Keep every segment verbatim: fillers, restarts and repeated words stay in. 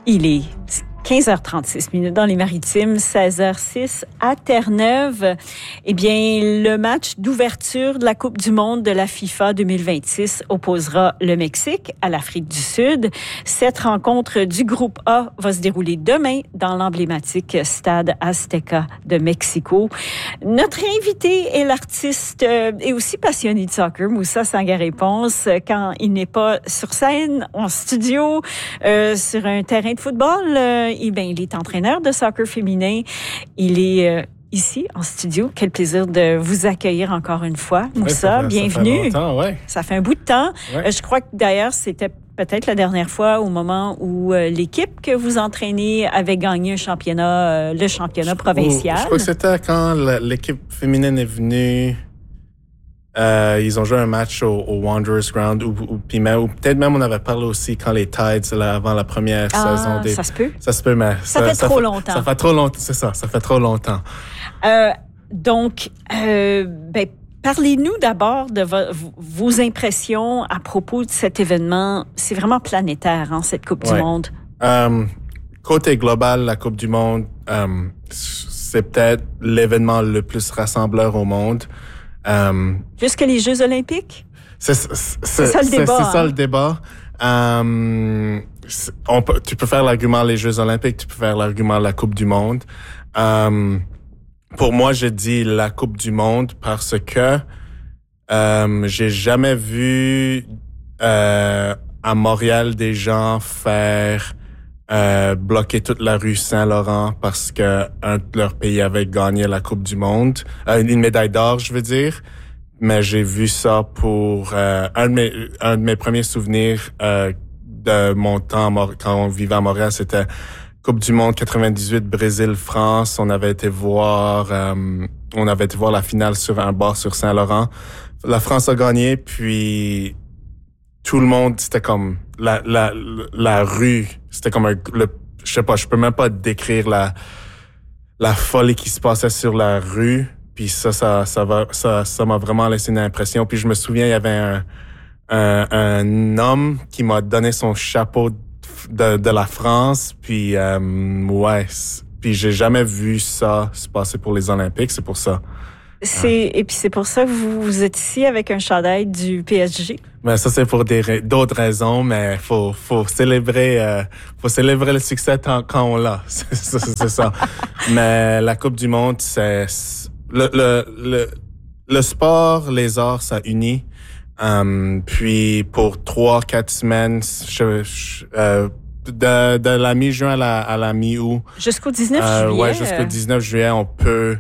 Il est quinze heures trente-six minutes dans les Maritimes, seize heures six à Terre-Neuve. Eh bien, le match d'ouverture de la Coupe du monde de la FIFA deux mille vingt-six opposera le Mexique à l'Afrique du Sud. Cette rencontre du groupe A va se dérouler demain dans l'emblématique Stade Azteca de Mexico. Notre invité est l'artiste et aussi passionné de soccer, Moussa Sangaré-Ponce, quand il n'est pas sur scène, en studio, euh, sur un terrain de football. Euh, Eh bien, il est entraîneur de soccer féminin. Il est euh, ici, en studio. Quel plaisir de vous accueillir encore une fois. Moussa, ouais, ça fait, bienvenue. Ça fait longtemps, ouais. Ça fait un bout de temps. Ouais. Euh, je crois que d'ailleurs, c'était peut-être la dernière fois au moment où euh, l'équipe que vous entraînez avait gagné un championnat, euh, le championnat je, provincial. Je crois que c'était quand l'équipe féminine est venue. Euh, ils ont joué un match au, au Wanderers Ground ou, ou, puis même, ou peut-être même on avait parlé aussi quand les Tides là, avant la première ah, saison des. Ça se peut. Ça se peut, mais ça, ça fait ça trop fait, longtemps. Ça fait trop longtemps, c'est ça. Ça fait trop longtemps. Euh, donc, euh, ben, parlez-nous d'abord de vo- vos impressions à propos de cet événement. C'est vraiment planétaire, hein, cette Coupe ouais. du monde. Euh, côté global, la Coupe du monde, euh, c'est peut-être l'événement le plus rassembleur au monde. Um, Plus que les Jeux olympiques? C'est, c'est, c'est ça le c'est, débat. C'est hein? ça le débat. Um, on peut, tu peux faire l'argument les Jeux olympiques, tu peux faire l'argument la Coupe du monde. Um, pour moi, je dis la Coupe du monde parce que um, j'ai jamais vu euh, à Montréal des gens faire Euh, bloquer toute la rue Saint-Laurent parce que un de leurs pays avait gagné la Coupe du monde, euh, une médaille d'or, je veux dire. Mais j'ai vu ça pour euh, un de mes un de mes premiers souvenirs euh, de mon temps quand on vivait à Montréal, c'était Coupe du monde quatre-vingt-dix-huit Brésil-France. On avait été voir euh, on avait été voir la finale sur un bar sur Saint-Laurent. La France a gagné, puis tout le monde, c'était comme la la la rue, c'était comme un le je sais pas, je peux même pas décrire la la folie qui se passait sur la rue, puis ça ça ça va ça ça m'a vraiment laissé une impression. Puis je me souviens, il y avait un un, un homme qui m'a donné son chapeau de de la France, puis euh, ouais, puis j'ai jamais vu ça se passer pour les Olympiques, c'est pour ça. C'est, et puis c'est pour ça que vous, vous êtes ici avec un chandail du P S G. Mais ça c'est pour des d'autres raisons, mais faut faut célébrer euh, faut célébrer le succès tant, quand on l'a. C'est, c'est, c'est ça. Mais la Coupe du monde, c'est le le le le sport, les arts, ça unit. Um, puis pour trois quatre semaines, je, je, euh, de de la mi-juin à la à la mi-août. Jusqu'au dix-neuf euh, juillet. Ouais, jusqu'au dix-neuf juillet, on peut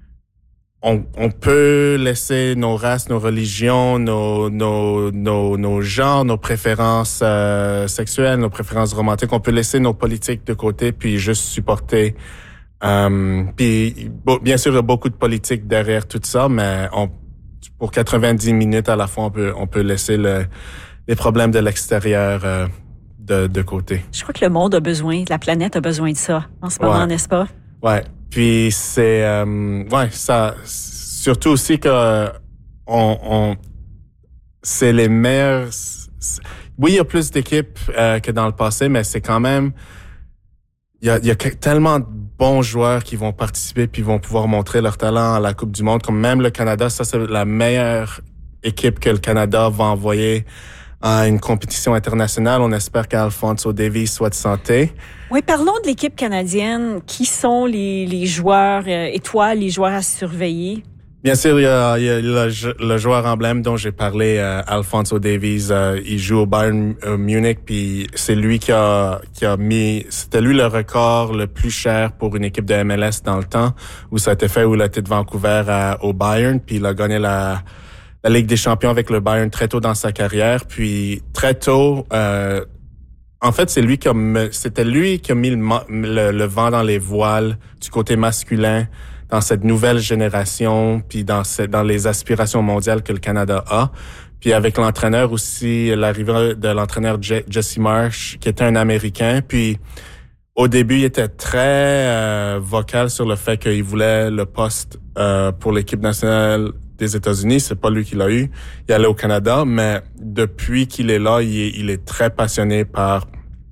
On, on peut laisser nos races, nos religions, nos, nos, nos, nos genres, nos préférences euh, sexuelles, nos préférences romantiques. On peut laisser nos politiques de côté puis juste supporter. Euh, puis bon, bien sûr, il y a beaucoup de politique derrière tout ça, mais on, pour quatre-vingt-dix minutes à la fois, on peut, on peut laisser le, les problèmes de l'extérieur euh, de, de côté. Je crois que le monde a besoin, la planète a besoin de ça en ce moment, ouais. n'est-ce pas? Ouais. Puis c'est euh, ouais ça surtout aussi que on, on c'est les meilleurs. Oui, il y a plus d'équipes euh, que dans le passé, mais c'est quand même il y a il y a tellement de bons joueurs qui vont participer puis vont pouvoir montrer leur talent à la Coupe du monde, comme même le Canada. Ça c'est la meilleure équipe que le Canada va envoyer à une compétition internationale. On espère qu'Alphonso Davies soit de santé. Oui, parlons de l'équipe canadienne. Qui sont les, les joueurs euh, étoiles, les joueurs à surveiller? Bien sûr, il y a, il y a le, le joueur emblème dont j'ai parlé, euh, Alphonso Davies. Euh, il joue au Bayern euh, Munich, puis c'est lui qui a qui a mis, c'était lui le record le plus cher pour une équipe de M L S dans le temps, où ça a été fait, où il a été de Vancouver à, au Bayern, puis il a gagné la la Ligue des champions avec le Bayern très tôt dans sa carrière. Puis très tôt, euh, en fait, c'est lui qui a, c'était lui qui a mis le, le, le vent dans les voiles du côté masculin dans cette nouvelle génération, puis dans, ce, dans les aspirations mondiales que le Canada a. Puis avec l'entraîneur aussi, l'arrivée de l'entraîneur Jesse Marsh, qui était un Américain. Puis au début, il était très euh, vocal sur le fait qu'il voulait le poste euh, pour l'équipe nationale des États-Unis. C'est pas lui qui l'a eu. Il allait au Canada, mais depuis qu'il est là, il est, il est très passionné par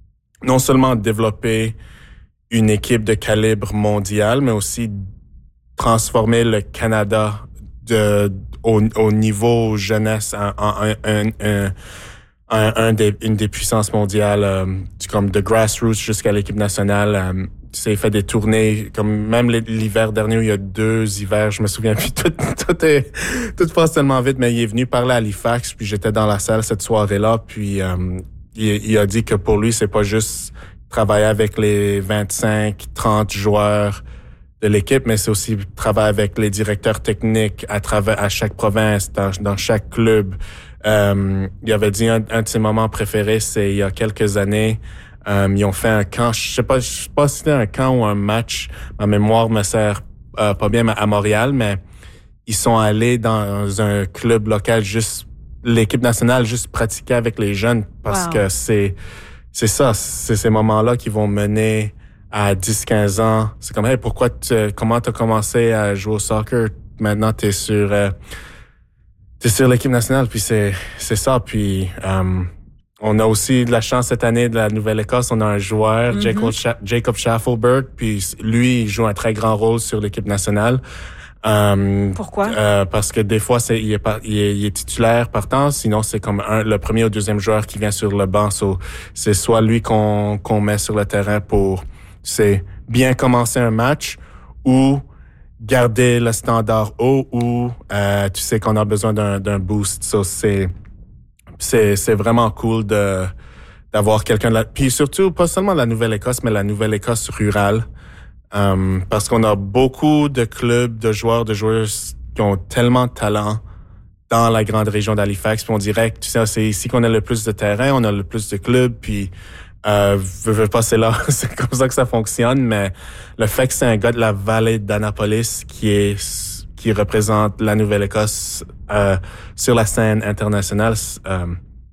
non seulement développer une équipe de calibre mondial, mais aussi transformer le Canada de au, au niveau jeunesse en, en, en, en, en Un, un des, une des puissances mondiales, euh, comme de grassroots jusqu'à l'équipe nationale. Euh, tu sais, fait des tournées, comme même l'hiver dernier, où il y a deux hivers, je me souviens plus, tout, tout est, tout passe tellement vite, mais il est venu parler à Halifax, puis j'étais dans la salle cette soirée-là, puis euh, il, il a dit que pour lui, c'est pas juste travailler avec les vingt-cinq, trente joueurs de l'équipe, mais c'est aussi travailler avec les directeurs techniques à travers, à chaque province, dans, dans chaque club. Euh, il avait dit un, un de ses moments préférés, c'est il y a quelques années, euh, ils ont fait un camp, je sais pas, je sais pas si c'était un camp ou un match, ma mémoire me sert euh, pas bien à Montréal, mais ils sont allés dans un club local, juste l'équipe nationale, juste pratiquer avec les jeunes, parce wow. que c'est c'est ça, c'est ces moments-là qui vont mener à dix quinze ans. C'est comme, hey, pourquoi tu, comment t'as commencé à jouer au soccer? Maintenant, t'es sur, euh, t'es sur l'équipe nationale, puis c'est, c'est ça. Puis, euh, on a aussi de la chance cette année de la Nouvelle-Écosse. On a un joueur, mm-hmm. Jacob, Scha- Jacob Schaffelberg, puis lui, il joue un très grand rôle sur l'équipe nationale. Euh, Pourquoi? Euh, parce que des fois, c'est, il est pas, il est, il est titulaire partant, sinon c'est comme un, le premier ou deuxième joueur qui vient sur le banc. So, c'est soit lui qu'on, qu'on met sur le terrain pour, c'est bien commencer un match ou garder le standard haut ou, euh, tu sais qu'on a besoin d'un, d'un boost. So, c'est, c'est, c'est vraiment cool de, d'avoir quelqu'un de la, puis surtout, pas seulement la Nouvelle-Écosse, mais la Nouvelle-Écosse rurale. Um, parce qu'on a beaucoup de clubs, de joueurs, de joueuses qui ont tellement de talent dans la grande région d'Halifax. Puis on dirait que, tu sais, c'est ici qu'on a le plus de terrain, on a le plus de clubs, puis euh, veux, veux pas, c'est là, c'est comme ça que ça fonctionne. Mais le fait que c'est un gars de la vallée d'Annapolis qui est qui représente la Nouvelle-Écosse euh, sur la scène internationale, euh,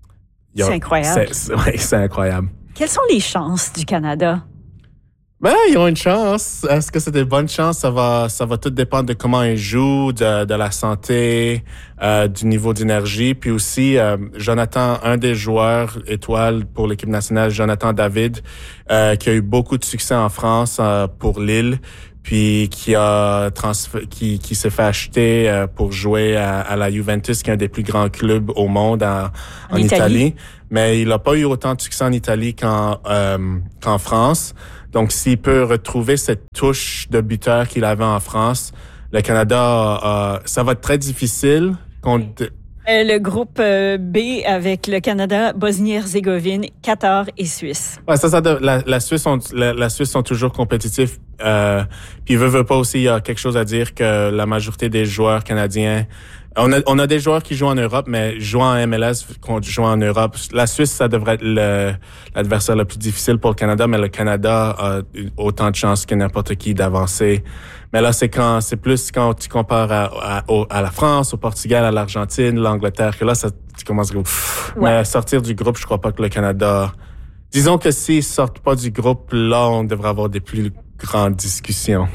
a, c'est incroyable. C'est, c'est, ouais, c'est incroyable. Quelles sont les chances du Canada? Ben, ils ont une chance. Est-ce que c'est des bonnes chances? Ça va, ça va tout dépendre de comment ils jouent, de, de la santé, euh, du niveau d'énergie. Puis aussi, euh, Jonathan, un des joueurs étoiles pour l'équipe nationale, Jonathan David, euh, qui a eu beaucoup de succès en France euh, pour Lille, puis qui a transf- qui, qui s'est fait acheter euh, pour jouer à, à la Juventus, qui est un des plus grands clubs au monde en, en, en Italie. Italie. Mais il n'a pas eu autant de succès en Italie qu'en, euh, qu'en France. Donc, s'il peut retrouver cette touche de buteur qu'il avait en France, le Canada, euh, ça va être très difficile. Contre... Euh, le groupe euh, B avec le Canada, Bosnie-Herzégovine, Qatar et Suisse. Ouais, ça, ça, la, la Suisse, sont, la, la Suisse sont toujours compétitifs. Euh, puis, veut, veut pas aussi, il y a quelque chose à dire que la majorité des joueurs canadiens, on a, on a des joueurs qui jouent en Europe, mais jouant en M L S, qu'on joue en Europe. La Suisse, ça devrait être le, l'adversaire le plus difficile pour le Canada, mais le Canada a autant de chances que n'importe qui d'avancer. Mais là, c'est quand, c'est plus quand tu compares à, à, à la France, au Portugal, à l'Argentine, l'Angleterre, que là, ça, tu commences à dire, ouais. Mais sortir du groupe, je crois pas que le Canada, disons que s'ils sortent pas du groupe, là, on devrait avoir des plus grandes discussions.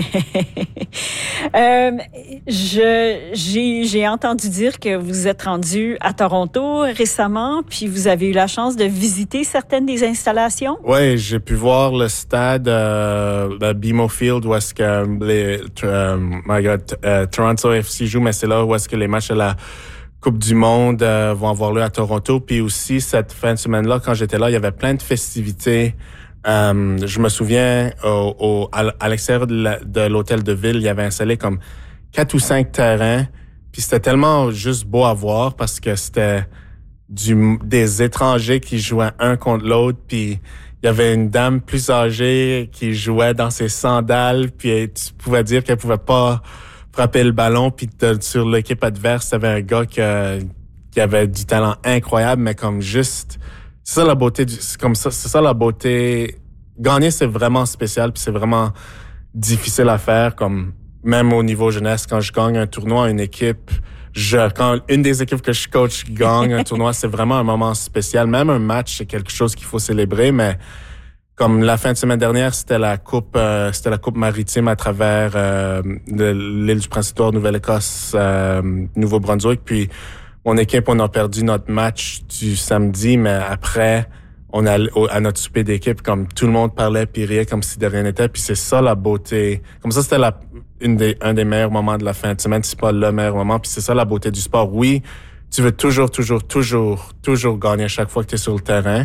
euh, je, j'ai, j'ai entendu dire que vous êtes rendu à Toronto récemment, puis vous avez eu la chance de visiter certaines des installations. Oui, j'ai pu voir le stade, euh, le B M O Field, où est-ce que les, euh, my God, euh, Toronto F C joue, mais c'est là où est-ce que les matchs de la Coupe du Monde euh, vont avoir lieu à Toronto. Puis aussi, cette fin de semaine-là, quand j'étais là, il y avait plein de festivités. Euh, je me souviens, au, au, à, à l'extérieur de, la, de l'hôtel de ville, il y avait installé comme quatre ou cinq terrains. Puis c'était tellement juste beau à voir parce que c'était du, des étrangers qui jouaient un contre l'autre. Puis il y avait une dame plus âgée qui jouait dans ses sandales. Puis tu pouvais dire qu'elle pouvait pas frapper le ballon. Puis sur l'équipe adverse, il y avait un gars qui, qui avait du talent incroyable, mais comme juste... C'est ça la beauté du, c'est comme ça, c'est ça la beauté. Gagner, c'est vraiment spécial, puis c'est vraiment difficile à faire. Comme même au niveau jeunesse, quand je gagne un tournoi, une équipe, je quand une des équipes que je coach gagne un tournoi, c'est vraiment un moment spécial. Même un match, c'est quelque chose qu'il faut célébrer. Mais comme la fin de semaine dernière, c'était la coupe, euh, c'était la coupe maritime à travers euh, de l'île du Prince-Édouard, Nouvelle-Écosse, euh, Nouveau-Brunswick, puis mon équipe, on a perdu notre match du samedi, mais après, on allait à notre souper d'équipe, comme tout le monde parlait puis riait comme si de rien n'était. Puis c'est ça la beauté. Comme ça, c'était la, une des, un des meilleurs moments de la fin de semaine, c'est pas le meilleur moment. Puis c'est ça la beauté du sport. Oui, tu veux toujours, toujours, toujours, toujours gagner à chaque fois que tu es sur le terrain.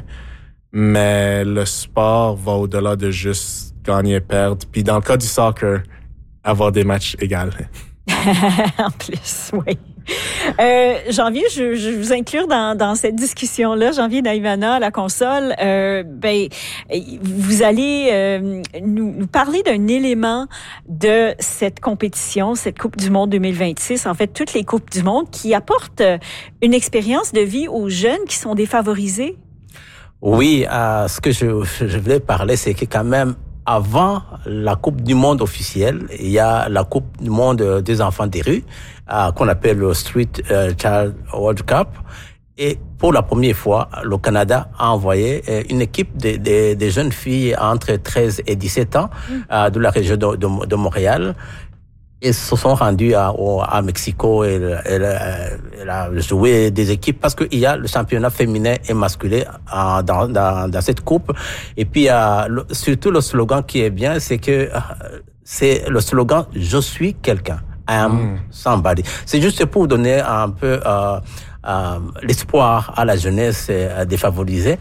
Mais le sport va au-delà de juste gagner et perdre. Puis dans le cas du soccer, avoir des matchs égaux. En plus, oui. Euh, Janvier, je, je vous inclure dans, dans cette discussion-là. Janvier Naïvana à la console. Euh, ben, vous allez euh, nous, nous parler d'un élément de cette compétition, cette Coupe du Monde deux mille vingt-six. En fait, toutes les Coupes du Monde qui apportent une expérience de vie aux jeunes qui sont défavorisés. Oui, euh, ce que je, je voulais parler, c'est que quand même, avant la Coupe du Monde officielle, il y a la Coupe du Monde des enfants des rues, euh, qu'on appelle le Street euh, Child World Cup. Et pour la première fois, le Canada a envoyé euh, une équipe de, de, de jeunes filles entre treize et dix-sept ans euh, de la région de, de, de Montréal. Ils se sont rendus à, au, à Mexico et elle a joué des équipes parce qu'il y a le championnat féminin et masculin euh, dans, dans, dans cette coupe. Et puis, euh, le, surtout le slogan qui est bien, c'est que euh, c'est le slogan « Je suis quelqu'un ». I am mm. somebody. C'est juste pour donner un peu euh, euh, l'espoir à la jeunesse euh, défavorisée.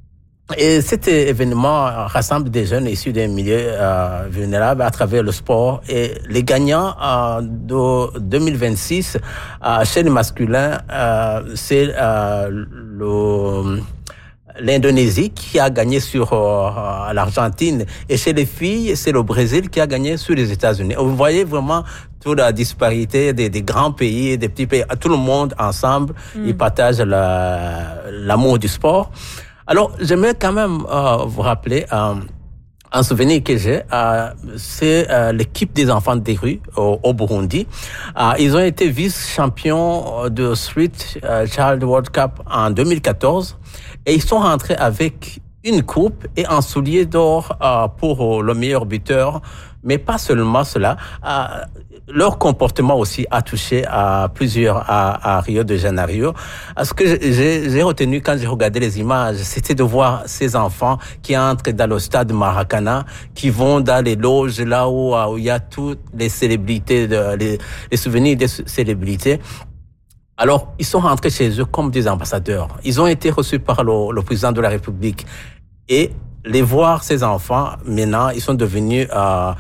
Et cet événement rassemble des jeunes issus des milieux euh, vulnérables à travers le sport. Et les gagnants euh, de deux mille vingt-six, euh, chez les masculins, euh, c'est euh, le... l'Indonésie qui a gagné sur euh, l'Argentine, et chez les filles, c'est le Brésil qui a gagné sur les États-Unis. Vous voyez vraiment toute la disparité des, des grands pays, des petits pays. Tout le monde ensemble, mm. ils partagent la, l'amour du sport. Alors, j'aimerais quand même euh, vous rappeler euh, un souvenir que j'ai. Euh, c'est euh, l'équipe des enfants des rues au, au Burundi. Euh, ils ont été vice-champions de Street euh, Child World Cup en deux mille quatorze. Et ils sont rentrés avec une coupe et un soulier d'or euh, pour le meilleur buteur. Mais pas seulement cela. Euh, leur comportement aussi a touché à plusieurs à, à Rio de Janeiro. Ce que j'ai, j'ai retenu quand j'ai regardé les images, c'était de voir ces enfants qui entrent dans le stade Maracana, qui vont dans les loges là où, où il y a toutes les célébrités, de, les, les souvenirs des célébrités. Alors, ils sont rentrés chez eux comme des ambassadeurs. Ils ont été reçus par le, le président de la République. Et les voir, ces enfants, maintenant, ils sont devenus euh,